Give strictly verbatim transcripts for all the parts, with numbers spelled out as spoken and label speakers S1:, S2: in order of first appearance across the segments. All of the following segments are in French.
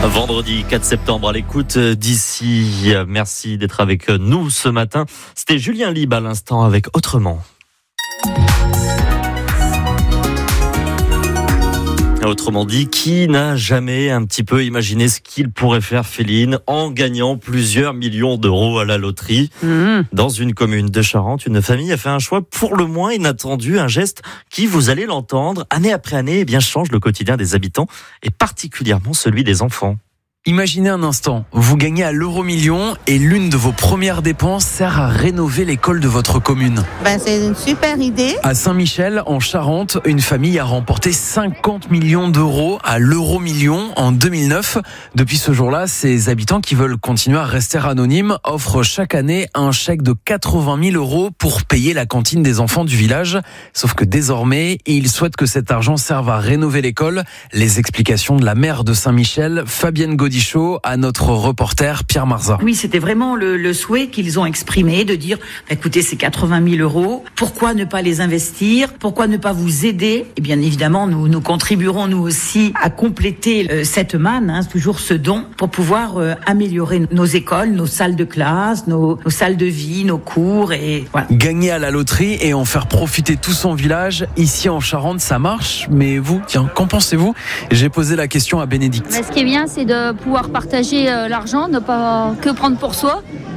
S1: Vendredi quatre septembre, à l'écoute d'ici. Merci d'être avec nous ce matin. C'était Julien Lieb à l'instant avec Autrement. Autrement dit, qui n'a jamais un petit peu imaginé ce qu'il pourrait faire, Féline, en gagnant plusieurs millions d'euros à la loterie? Mmh. Dans une commune de Charente, une famille a fait un choix pour le moins inattendu, un geste qui, vous allez l'entendre, année après année, eh bien, change le quotidien des habitants et particulièrement celui des enfants.
S2: Imaginez un instant, vous gagnez à l'euro million et l'une de vos premières dépenses sert à rénover l'école de votre commune.
S3: Ben, c'est une super idée.
S2: À Saint-Michel, en Charente, une famille a remporté cinquante millions d'euros à l'euro million en deux mille neuf. Depuis ce jour-là, ces habitants qui veulent continuer à rester anonymes offrent chaque année un chèque de quatre-vingt mille euros pour payer la cantine des enfants du village. Sauf que désormais, ils souhaitent que cet argent serve à rénover l'école. Les explications de la maire de Saint-Michel, Fabienne Gaudichaud, à notre reporter Pierre Marza.
S4: Oui, c'était vraiment le, le souhait qu'ils ont exprimé de dire, écoutez, c'est quatre-vingt mille euros, pourquoi ne pas les investir, pourquoi ne pas vous aider? Et bien évidemment, nous, nous contribuerons nous aussi à compléter euh, cette manne, hein, toujours ce don, pour pouvoir euh, améliorer nos écoles, nos salles de classe, nos, nos salles de vie, nos cours et voilà.
S2: Gagner à la loterie et en faire profiter tout son village, ici en Charente, ça marche. Mais vous, tiens, qu'en pensez-vous? J'ai posé la question à Bénédicte.
S5: Mais ce qui est bien, c'est de pouvoir partager l'argent, ne pas que prendre pour soi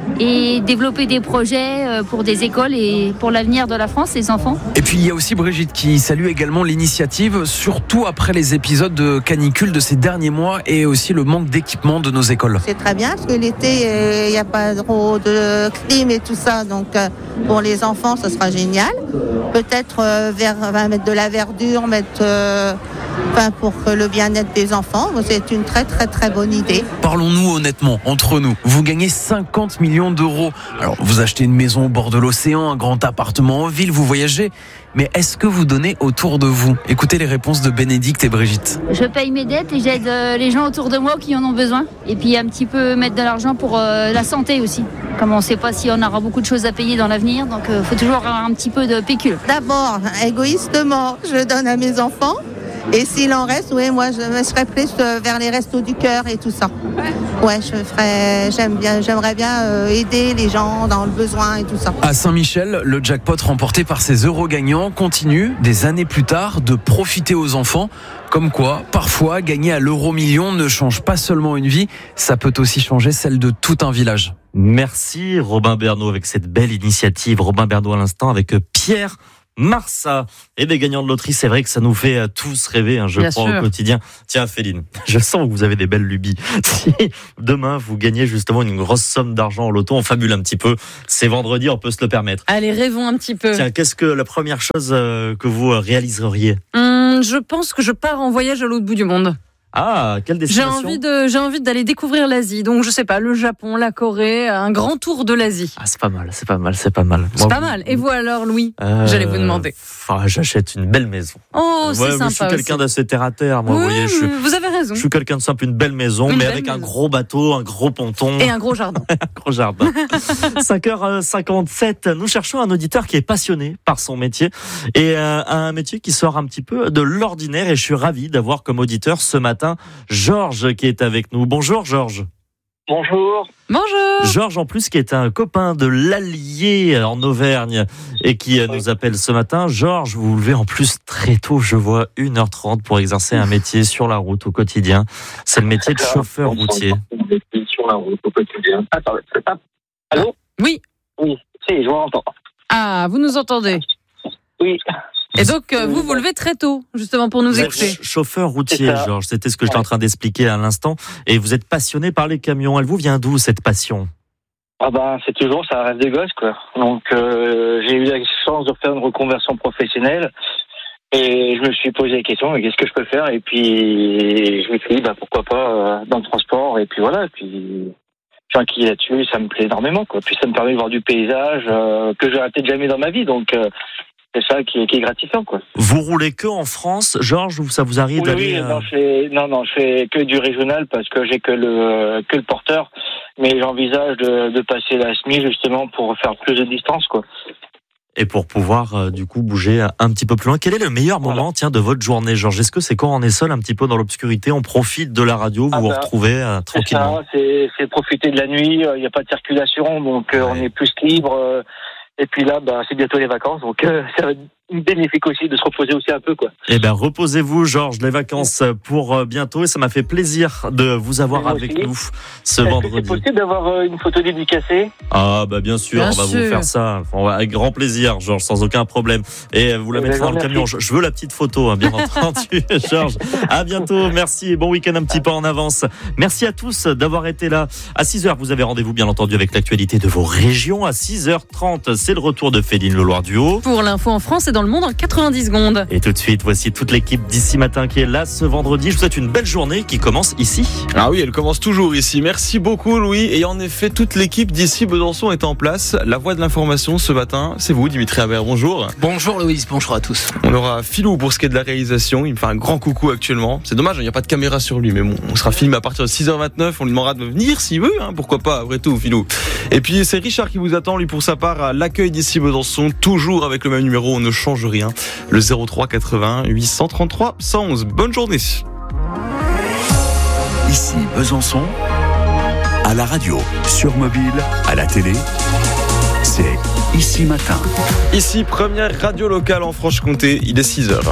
S5: et développer des projets pour des écoles et pour l'avenir de la France, les enfants.
S2: Et puis il y a aussi Brigitte qui salue également l'initiative, surtout après les épisodes de canicule de ces derniers mois et aussi le manque d'équipement de nos écoles.
S3: C'est très bien parce que l'été, il n'y a pas trop de clim et tout ça, donc pour les enfants, ce sera génial. Peut-être euh, vers, mettre de la verdure, mettre... Euh, Enfin, pour le bien-être des enfants, c'est une très très très bonne idée.
S2: Parlons-nous honnêtement, entre nous. Vous gagnez cinquante millions d'euros. Alors, vous achetez une maison au bord de l'océan, un grand appartement en ville, vous voyagez. Mais est-ce que vous donnez autour de vous? Écoutez les réponses de Bénédicte et Brigitte.
S5: Je paye mes dettes et j'aide les gens autour de moi qui en ont besoin. Et puis un petit peu mettre de l'argent pour euh, la santé aussi. Comme on ne sait pas si on aura beaucoup de choses à payer dans l'avenir, donc il euh, faut toujours avoir un petit peu de pécule.
S3: D'abord, égoïstement, je donne à mes enfants. Et s'il en reste, oui, moi je me serais plus vers les restos du cœur et tout ça. Ouais, je ferais, j'aime bien, j'aimerais bien aider les gens dans le besoin et tout ça.
S2: À Saint-Michel, le jackpot remporté par ces euros gagnants continue, des années plus tard, de profiter aux enfants. Comme quoi, parfois, gagner à l'euro million ne change pas seulement une vie, ça peut aussi changer celle de tout un village.
S1: Merci Robin Bernot avec cette belle initiative. Robin Bernot à l'instant avec Pierre Marza. Et des gagnants de loterie, c'est vrai que ça nous fait tous rêver, hein, je
S6: Bien
S1: crois,
S6: sûr.
S1: au quotidien. Tiens, Féline, je sens que vous avez des belles lubies. Si demain, vous gagnez justement une grosse somme d'argent au loto, on fabule un petit peu. C'est vendredi, on peut se le permettre.
S6: Allez, rêvons un petit peu.
S1: Tiens, qu'est-ce que la première chose que vous réaliseriez?
S6: Hum, je pense que je pars en voyage à l'autre bout du monde.
S1: Ah, quelle
S6: J'ai
S1: destination?
S6: envie de, j'ai envie d'aller découvrir l'Asie. Donc, je sais pas, le Japon, la Corée, un grand tour de l'Asie.
S1: Ah, c'est pas mal, c'est pas mal, c'est pas mal.
S6: C'est
S1: Moi,
S6: pas mal. Et vous alors, Louis?
S1: euh,
S6: J'allais vous demander.
S1: Enfin, j'achète une belle maison.
S6: Oh, c'est
S1: Ouais,
S6: sympa.
S1: je suis quelqu'un
S6: aussi.
S1: d'assez terre à terre, moi,
S6: Oui,
S1: vous voyez. Je suis,
S6: vous avez raison.
S1: je suis quelqu'un de simple, une belle maison,
S6: Une
S1: mais
S6: belle
S1: avec un
S6: maison.
S1: gros bateau, un gros ponton.
S6: Et un gros jardin.
S1: Un gros jardin. cinq heures cinquante-sept, nous cherchons un auditeur qui est passionné par son métier et euh, un métier qui sort un petit peu de l'ordinaire, et je suis ravi d'avoir comme auditeur ce matin Georges qui est avec nous. Bonjour Georges.
S7: Bonjour.
S6: Bonjour.
S1: Georges, en plus, qui est un copain de l'Allier en Auvergne et qui euh, nous appelle ce matin. Georges, vous vous levez en plus très tôt, je vois, une heure trente pour exercer un métier sur la route au quotidien. C'est le métier de chauffeur routier.
S7: Sur la route au quotidien. Attends, c'est pas... Allô?
S6: Oui.
S7: Oui, si, je vous entends.
S6: Ah, vous nous entendez?
S7: Oui.
S6: Et donc, euh, vous vous levez très tôt, justement, pour nous
S1: Vous êtes
S6: écouter.
S1: ch- chauffeur routier,
S7: C'est ça.
S1: Georges. C'était ce que j'étais
S7: Ouais.
S1: en train d'expliquer à l'instant. Et vous êtes passionné par les camions. Elle vous vient d'où, cette passion?
S7: Ah ben, c'est toujours, ça rêve des gosses, quoi. Donc, euh, j'ai eu la chance de faire une reconversion professionnelle. Et je me suis posé la question, mais qu'est-ce que je peux faire? Et puis, je me suis dit, bah, pourquoi pas euh, dans le transport. Et puis voilà, et puis... Je suis inquiet là-dessus, ça me plaît énormément, quoi. Puis ça me permet de voir du paysage euh, que j'aurais peut-être jamais dans ma vie, donc euh, c'est ça qui est, qui est gratifiant, quoi.
S1: Vous roulez que en France, Georges, ou ça vous arrive
S7: Oui,
S1: d'aller...
S7: oui,
S1: euh,
S7: non, je fais, non, non, je fais que du régional parce que j'ai que le que le porteur, mais j'envisage de, de passer la S M I justement pour faire plus de distance, quoi.
S1: et pour pouvoir euh, du coup bouger un petit peu plus loin. Quel est le meilleur moment voilà. tiens, de votre journée, Georges? Est-ce que c'est quand on est seul un petit peu dans l'obscurité, on profite de la radio, vous ah vous bah, retrouvez euh, tranquillement?
S7: C'est, ça, c'est, c'est profiter de la nuit, il n'y a pas de circulation, donc euh, ouais. on est plus libre. Euh, et puis là, bah, c'est bientôt les vacances, donc euh, ça va être bénéfique aussi de se reposer aussi un peu, quoi.
S1: Eh ben, reposez-vous, Georges, les vacances pour bientôt, et ça m'a fait plaisir de vous avoir avec aussi. nous ce
S7: Est-ce
S1: vendredi.
S7: Que c'est possible d'avoir une photo dédicacée?
S1: Ah, bah, bien sûr, bien on va sûr. vous faire ça. On va, avec grand plaisir, Georges, sans aucun problème. Et vous la mettrez dans le merci. camion. Je, je veux la petite photo, hein, bien entendu, Georges. À bientôt, merci et bon week-end un petit peu en avance. Merci à tous d'avoir été là. À six heures, vous avez rendez-vous, bien entendu, avec l'actualité de vos régions. À six heures trente, c'est le retour de Féline Le Loir-du-Haut.
S6: Pour l'info en France et dans le monde en quatre-vingt-dix secondes.
S1: Et tout de suite, voici toute l'équipe d'Ici Matin qui est là ce vendredi. Je vous souhaite une belle journée qui commence ici.
S8: Ah oui, elle commence toujours ici. Merci beaucoup, Louis. Et en effet, toute l'équipe d'Ici Besançon est en place. La voix de l'information ce matin, c'est vous, Dimitri Habert. Bonjour.
S9: Bonjour, Louise. Bonjour à tous.
S8: On aura Philou pour ce qui est de la réalisation. Il me fait un grand coucou actuellement. C'est dommage, il n'y a pas de caméra sur lui. Mais bon, on sera filmé à partir de six heures vingt-neuf. On lui demandera de venir s'il veut. Hein. Pourquoi pas, après tout, Philou. Et puis, c'est Richard qui vous attend, lui, pour sa part, à l'accueil d'Ici Besançon. Toujours avec le même numéro, on ne change rien. Le zéro trois quatre-vingts huit cent trente-trois cent onze. Bonne journée.
S10: Ici Besançon, à la radio, sur mobile, à la télé, c'est Ici Matin.
S8: Ici, première radio locale en Franche-Comté, il est six heures.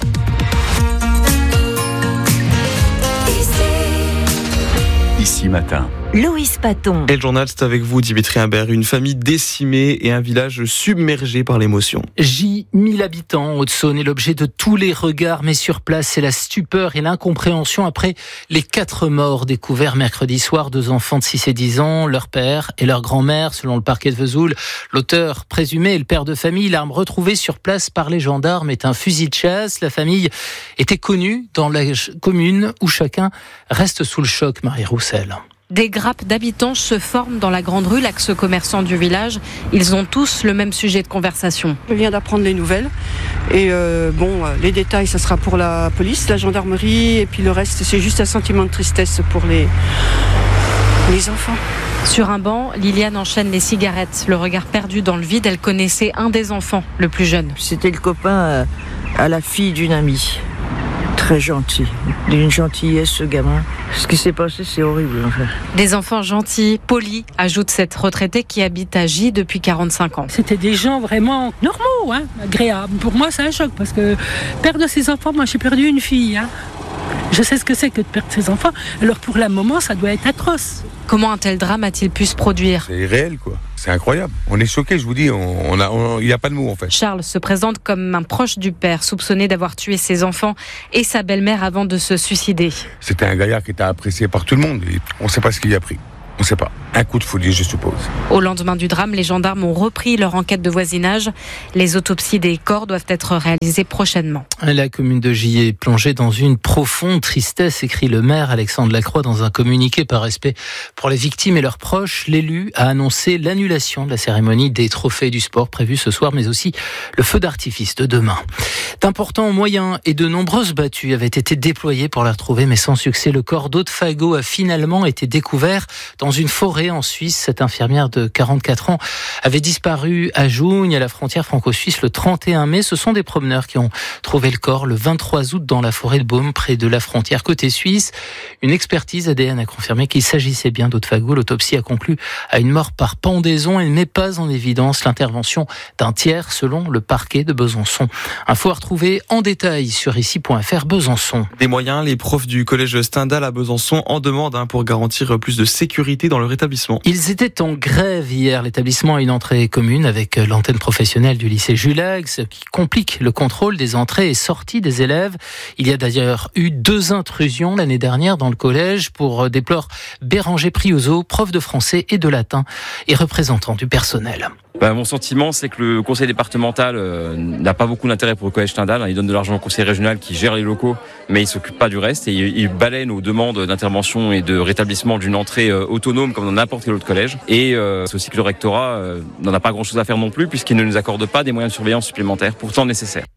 S10: Ici Matin.
S11: Loïs Paton.
S8: Et le journal, c'est avec vous, Dimitri Habert. Une famille décimée et un village submergé par l'émotion.
S9: J, mille habitants en Haute-Saône est l'objet de tous les regards, mais sur place, c'est la stupeur et l'incompréhension après les quatre morts découverts mercredi soir. Deux enfants de six et dix ans, leur père et leur grand-mère, selon le parquet de Vesoul. L'auteur présumé est le père de famille. L'arme retrouvée sur place par les gendarmes est un fusil de chasse. La famille était connue dans la commune où chacun reste sous le choc. Marie Roussel.
S12: Des grappes d'habitants se forment dans la grande rue, l'axe commerçant du village. Ils ont tous le même sujet de conversation.
S13: Je viens d'apprendre les nouvelles. Et euh, bon, les détails, ça sera pour la police, la gendarmerie. Et puis le reste, c'est juste un sentiment de tristesse pour les, les enfants.
S12: Sur un banc, Liliane enchaîne les cigarettes. Le regard perdu dans le vide, elle connaissait un des enfants, le plus jeune.
S14: C'était le copain à la fille d'une amie. Très gentil, d'une gentillesse ce gamin. Ce qui s'est passé, c'est horrible en fait.
S12: Des enfants gentils, polis, ajoute cette retraitée qui habite à J depuis quarante-cinq ans.
S15: C'était des gens vraiment normaux, hein, agréables. Pour moi, c'est un choc parce que perdre ses enfants, moi j'ai perdu une fille. Hein. Je sais ce que c'est que de perdre ses enfants. Alors pour le moment, ça doit être atroce.
S12: Comment un tel drame a-t-il pu se produire ?
S16: C'est réel, quoi. C'est incroyable. On est choqués, je vous dis. On a, on, il n'y a pas de mots, en fait.
S12: Charles se présente comme un proche du père, soupçonné d'avoir tué ses enfants et sa belle-mère avant de se suicider.
S16: C'était un gaillard qui était apprécié par tout le monde. Et on ne sait pas ce qu'il y a pris. On ne sait pas. Un coup de folie, je suppose.
S12: Au lendemain du drame, les gendarmes ont repris leur enquête de voisinage. Les autopsies des corps doivent être réalisées prochainement.
S9: La commune de J est plongée dans une profonde tristesse, écrit le maire Alexandre Lacroix dans un communiqué par respect pour les victimes et leurs proches. L'élu a annoncé l'annulation de la cérémonie des trophées du sport prévue ce soir, mais aussi le feu d'artifice de demain. D'importants moyens et de nombreuses battues avaient été déployés pour la retrouver, mais sans succès. Le corps d'Aude Fagot a finalement été découvert dans une forêt en Suisse. Cette infirmière de quarante-quatre ans avait disparu à Jougne, à la frontière franco-suisse, le trente et un mai. Ce sont des promeneurs qui ont trouvé le corps le vingt-trois août dans la forêt de Beaume, près de la frontière côté suisse. Une expertise A D N a confirmé qu'il s'agissait bien d'Aude Fagot. L'autopsie a conclu à une mort par pendaison. Elle ne met pas en évidence l'intervention d'un tiers, selon le parquet de Besançon. Info à retrouver en détail sur ici point f r Besançon.
S8: Des moyens, les profs du collège Stendhal à Besançon en demandent hein, pour garantir plus de sécurité dans leur établissement.
S9: Ils étaient en grève hier. L'établissement a une entrée commune avec l'antenne professionnelle du lycée Julague, ce qui complique le contrôle des entrées et sorties des élèves. Il y a d'ailleurs eu deux intrusions l'année dernière dans le collège, pour déplore Béranger Priozo, prof de français et de latin et représentant du personnel.
S17: Bah, mon sentiment, c'est que le conseil départemental euh, n'a pas beaucoup d'intérêt pour le collège Stendhal. Il donne de l'argent au conseil régional qui gère les locaux, mais il s'occupe pas du reste et il, il balaie nos demandes d'intervention et de rétablissement d'une entrée euh, autonome comme dans n'importe quel autre collège. Et euh, c'est aussi que le rectorat euh, n'en a pas grand-chose à faire non plus, puisqu'il ne nous accorde pas des moyens de surveillance supplémentaires, pourtant nécessaires.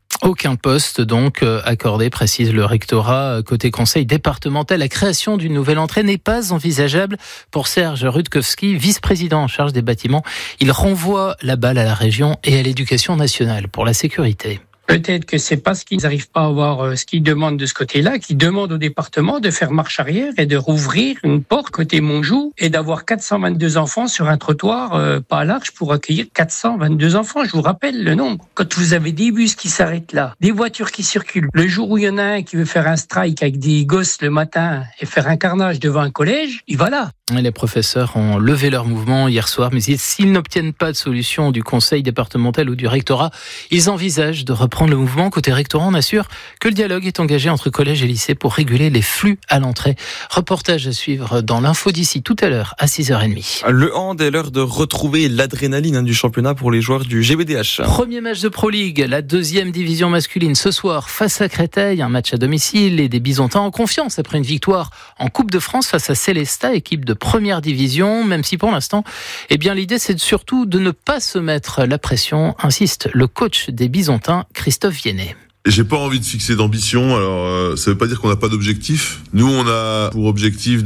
S9: Aucun poste donc accordé, précise le rectorat. Côté conseil départemental, la création d'une nouvelle entrée n'est pas envisageable pour Serge Rutkowski, vice-président en charge des bâtiments. Il renvoie la balle à la région et à l'éducation nationale pour la sécurité.
S11: Peut-être que c'est parce qu'ils n'arrivent pas à avoir ce qu'ils demandent de ce côté-là, qu'ils demandent au département de faire marche arrière et de rouvrir une porte côté Montjoux et d'avoir quatre cent vingt-deux enfants sur un trottoir euh, pas large pour accueillir quatre cent vingt-deux enfants. Je vous rappelle le nombre. Quand vous avez des bus qui s'arrêtent là, des voitures qui circulent, le jour où il y en a un qui veut faire un strike avec des gosses le matin et faire un carnage devant un collège, il va là.
S9: Les professeurs ont levé leur mouvement hier soir, mais s'ils n'obtiennent pas de solution du conseil départemental ou du rectorat, ils envisagent de reprendre le mouvement. Côté rectorat, on assure que le dialogue est engagé entre collèges et lycées pour réguler les flux à l'entrée. Reportage à suivre dans l'info d'ici tout à l'heure à six heures trente.
S8: Le hand est l'heure de retrouver l'adrénaline du championnat pour les joueurs du G B D H.
S9: Premier match de Pro League, la deuxième division masculine ce soir face à Créteil, un match à domicile et des Bisontins en confiance après une victoire en Coupe de France face à Célestat, équipe de première division, même si pour l'instant, eh bien l'idée c'est surtout de ne pas se mettre la pression, insiste le coach des Bisontins, Christophe Viennet.
S18: J'ai pas envie de fixer d'ambition, alors euh, ça veut pas dire qu'on n'a pas d'objectif. Nous on a pour objectif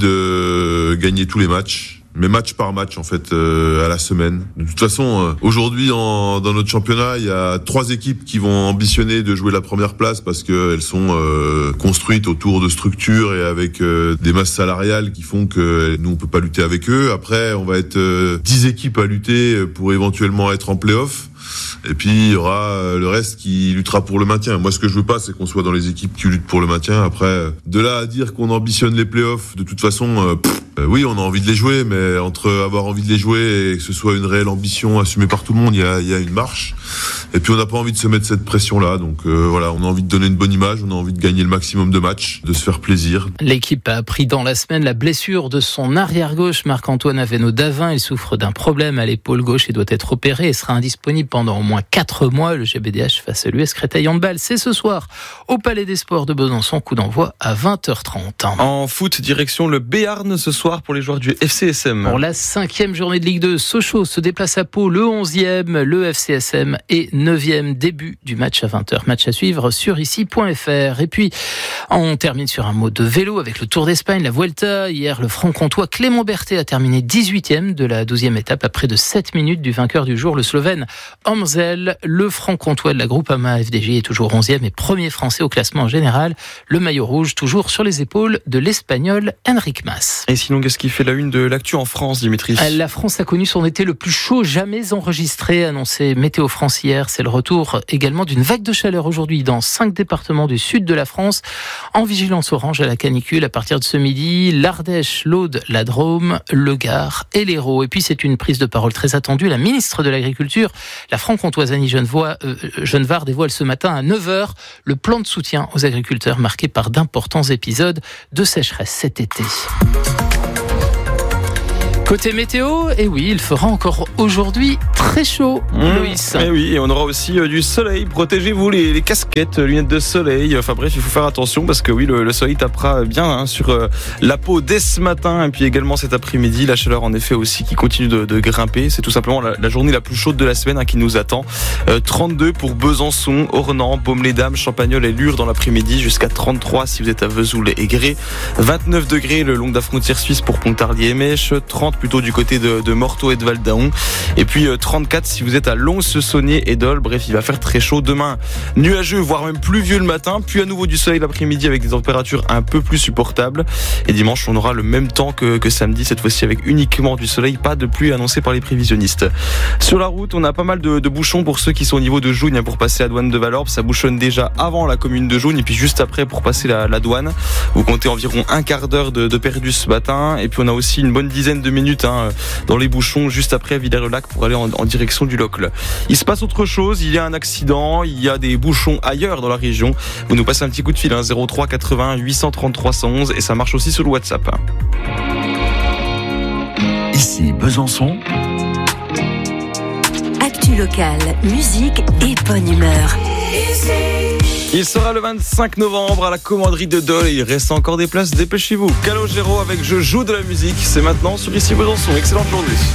S18: de gagner tous les matchs. Mais match par match en fait euh, à la semaine. De toute façon, euh, aujourd'hui en, dans notre championnat, il y a trois équipes qui vont ambitionner de jouer la première place parce que elles sont euh, construites autour de structures et avec euh, des masses salariales qui font que nous on peut pas lutter avec eux. Après, on va être euh, dix équipes à lutter pour éventuellement être en play-off. Et puis il y aura le reste qui luttera pour le maintien. Moi, ce que je veux pas, c'est qu'on soit dans les équipes qui luttent pour le maintien. Après, de là à dire qu'on ambitionne les playoffs, de toute façon, euh, pff, euh, oui, on a envie de les jouer, mais entre avoir envie de les jouer et que ce soit une réelle ambition assumée par tout le monde, il y a, il y a une marche. Et puis on n'a pas envie de se mettre cette pression-là. Donc euh, voilà, on a envie de donner une bonne image, on a envie de gagner le maximum de matchs, de se faire plaisir.
S9: L'équipe a appris dans la semaine la blessure de son arrière-gauche, Marc-Antoine Aveno-Davin. Il souffre d'un problème à l'épaule gauche et doit être opéré et sera indisponible pendant au moins quatre mois. Le G B D H face à l'U S Créteil Handball, c'est ce soir au Palais des Sports de Besançon, coup d'envoi à vingt heures trente.
S8: En foot, direction le Béarn ce soir pour les joueurs du F C S M.
S9: Pour la cinquième journée de Ligue deux, Sochaux se déplace à Pau, le onzième, le F C S M et neuvième, début du match à vingt heures. Match à suivre sur ici point f r. Et puis, on termine sur un mot de vélo avec le Tour d'Espagne, la Vuelta. Hier, le franc-comtois Clément Berthet a terminé dix-huitième de la douzième étape à près de sept minutes du vainqueur du jour, le Slovène Amsel. Le franc-comtois de la Groupama F D J est toujours onzième et premier français au classement général. Le maillot rouge toujours sur les épaules de l'Espagnol Enric Mas.
S8: Et sinon, qu'est-ce qui fait la une de l'actu en France, Dimitri ?
S9: La France a connu son été le plus chaud jamais enregistré, annoncé Météo France hier. C'est le retour également d'une vague de chaleur aujourd'hui dans cinq départements du sud de la France. En vigilance orange à la canicule à partir de ce midi, l'Ardèche, l'Aude, la Drôme, le Gard et l'Hérault. Et puis c'est une prise de parole très attendue. La ministre de l'Agriculture, la franc-comtoise Annie Genevard, euh, Genevard dévoile ce matin à neuf heures le plan de soutien aux agriculteurs marqué par d'importants épisodes de sécheresse cet été. Côté météo, et oui, il fera encore aujourd'hui très chaud, mmh, Loïs.
S8: Et oui, et on aura aussi euh, du soleil. Protégez-vous les, les casquettes, lunettes de soleil. Enfin bref, il faut faire attention parce que oui, le, le soleil tapera bien hein, sur euh, la peau dès ce matin et puis également cet après-midi. La chaleur en effet aussi qui continue de, de grimper. C'est tout simplement la, la journée la plus chaude de la semaine hein, qui nous attend. Euh, trente-deux pour Besançon, Ornans, Baume-les-Dames, Champagnole et Lure dans l'après-midi. Jusqu'à trente-trois si vous êtes à Vesoul et Gré. vingt-neuf degrés le long de la frontière suisse pour Pontarlier et Mèche. trente plutôt du côté de, de Morteau et de Val-d'Aon. Et puis euh, trente-quatre si vous êtes à Lons-Saunier et Dole. Bref, il va faire très chaud demain. Nuageux, voire même pluvieux le matin. Puis à nouveau du soleil l'après-midi avec des températures un peu plus supportables. Et dimanche, on aura le même temps que, que samedi. Cette fois-ci avec uniquement du soleil. Pas de pluie annoncée par les prévisionnistes. Sur la route, on a pas mal de, de bouchons pour ceux qui sont au niveau de Jougne pour passer à Douane de Valorbe. Ça bouchonne déjà avant la commune de Jougne et puis juste après pour passer la, la douane. Vous comptez environ un quart d'heure de, de perdu ce matin. Et puis on a aussi une bonne dizaine de minutes hein, dans les bouchons juste après Villers-le-Lac pour aller en, en direction du Locle. Il se passe autre chose, il y a un accident, il y a des bouchons ailleurs dans la région. Vous nous passez un petit coup de fil hein, zéro trois quatre-vingts huit cent trente-trois cent onze et ça marche aussi sur le WhatsApp.
S10: Ici Besançon.
S19: Actu locale, musique et bonne humeur.
S8: Il sera le vingt-cinq novembre à la commanderie de Dole et il reste encore des places, dépêchez-vous. Calogero avec Je joue de la musique, c'est maintenant sur Ici Besançon. Excellente journée.